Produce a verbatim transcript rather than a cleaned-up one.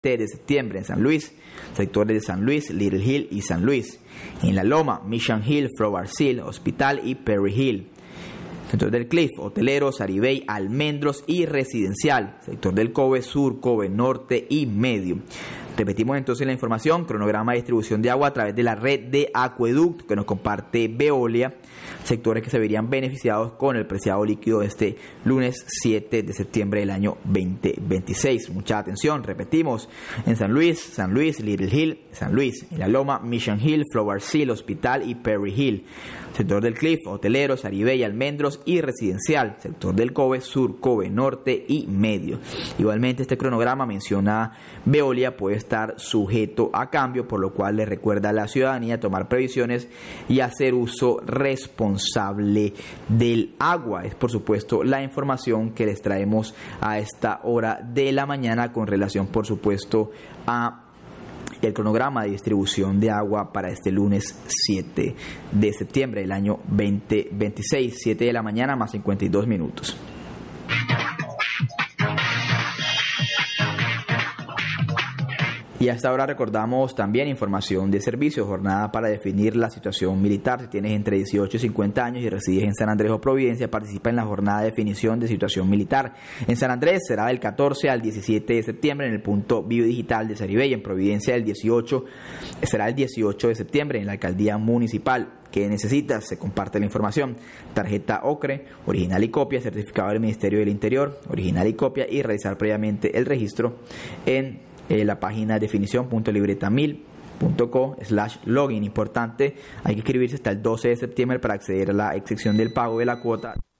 de septiembre en San Luis, sectores de San Luis, Little Hill y San Luis. En La Loma, Mission Hill, Flower Hill, Hospital y Perry Hill. Sector del Cliff, hotelero, Saribey, Almendros y residencial. Sector del Cobe Sur, Cobe Norte y Medio. Repetimos entonces la información: cronograma de distribución de agua a través de la red de acueducto que nos comparte Veolia, sectores que se verían beneficiados con el preciado líquido este lunes siete de septiembre del año veinte veintiséis. Mucha atención, repetimos: en San Luis, San Luis, Little Hill, San Luis; en La Loma, Mission Hill, Flower Hill, Hospital y Perry Hill. Sector del Cliff, hotelero, Saribey, Almendros y residencial. Sector del Cobe Sur, Cobe Norte y Medio. Igualmente, este cronograma, menciona Veolia, puede estar sujeto a cambio, por lo cual le recuerda a la ciudadanía tomar previsiones y hacer uso responsable del agua. Es, por supuesto, la información que les traemos a esta hora de la mañana con relación, por supuesto, a el cronograma de distribución de agua para este lunes siete de septiembre del año veinte veintiséis, siete de la mañana más cincuenta y dos minutos. Y hasta ahora recordamos también información de servicio, jornada para definir la situación militar. Si tienes entre dieciocho y cincuenta años y resides en San Andrés o Providencia, participa en la jornada de definición de situación militar. En San Andrés será del catorce al diecisiete de septiembre en el punto biodigital de Saribey. En Providencia el dieciocho será el dieciocho de septiembre en la alcaldía municipal. ¿Qué necesitas? Se comparte la información: tarjeta OCRE, original y copia, certificado del Ministerio del Interior, original y copia, y realizar previamente el registro en Eh, la página definición punto libreta mil punto co slash login. Importante, hay que inscribirse hasta el doce de septiembre para acceder a la excepción del pago de la cuota.